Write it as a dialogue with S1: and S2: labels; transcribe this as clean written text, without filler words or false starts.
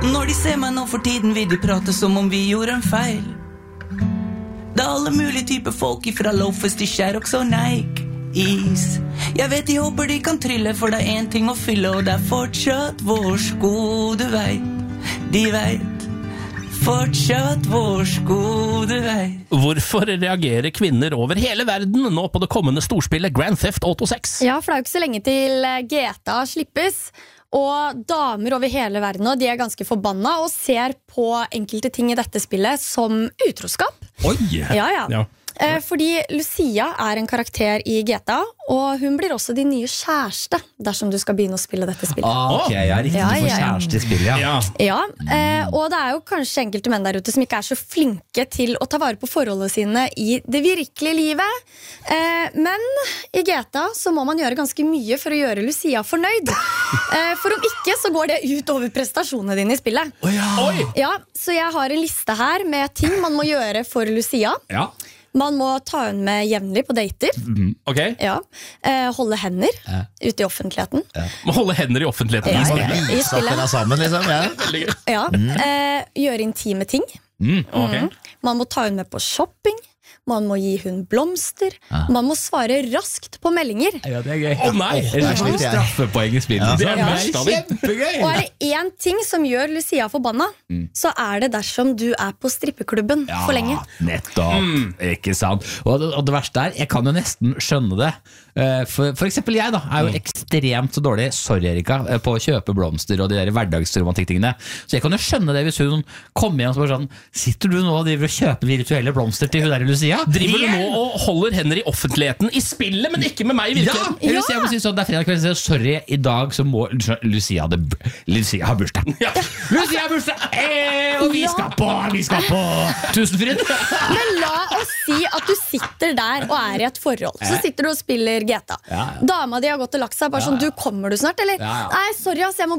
S1: Når de ser meg nå for tiden vil de prate som om vi gjorde en feil. Det alle mulige typer folk ifra loafers til Sherrox og Nike is. Jeg vet de håper de kan trille, for det en ting å fylle, og det fortsatt vår sko, du vet. De vet. Fortsatt vår sko, du vet.
S2: Hvorfor reagerer kvinner over hele verden nå på det kommende storspillet Grand Theft Auto 6?
S3: Ja, for det jo ikke så lenge til GTA slippes, og damer over hele verden og de ganske forbanna og ser på enkelte ting i dette spillet som utroskap.
S4: Oi!
S3: Ja. Fordi Lucia en karakter i GTA, og hun blir også din nye kjæreste dersom du skal begynne å spille dette spillet.
S4: Ok, jeg riktig, du får kjæreste i spillet,
S3: Ja, og det jo kanskje enkelte menn der ute som ikke så flinke til å ta vare på forholdene sine i det virkelige livet. Men i GTA så må man gjøre ganske mye for å gjøre Lucia fornøyd. For om ikke så går det ut over prestasjonene dine i spillet. Ja, så jeg har en liste her med ting man må gjøre for Lucia.
S4: Ja.
S3: Man må ta henne med jevnlig på dater. Ja. Holde hender ute i offentligheten.
S2: Må holde hender i offentligheten.
S3: I spillet.
S4: Sammen, liksom.
S3: Ja. Gjøre intime ting. Man må ta henne med på shopping. Man må gi hun blomster. Man må svare raskt på meldinger.
S4: Ja, det gøy.
S2: Nei,
S4: det slik straffepoeng i spillet.
S2: Det verst av det.
S4: Kjempegøy!
S3: Og det en ting som gjør Lucia forbanna, så det dersom du på strippeklubben for lenge.
S4: Nettopp, ikke sant. Og det verste jeg kan jo nesten skjønne det. For eksempel jeg da, jo ekstremt så dårlig, sorry Erika, på å kjøpe blomster og de der hverdagsromantikk-tingene. Så jeg kan jo skjønne det hvis hun kommer hjem og spør sånn, sitter du nå og driver og kjøper virtuelle blomster til hun der Lucia?
S2: Driver du nå og holder hender i offentligheten i spillet, men ikke med meg i virkeligheten?
S4: Ja, jeg må si sånn, det fredag kveld, så sorry, i dag så må Lucia har bursdag. Lucia har bursdag, og vi skal på Tusenfryd.
S3: Men la oss si at du sitter der og i et forhold. Så sitter du og spiller GTA. Dama di har gått og lagt seg, bare sånn, du kommer du snart, eller? Nei, sorry ass, jeg må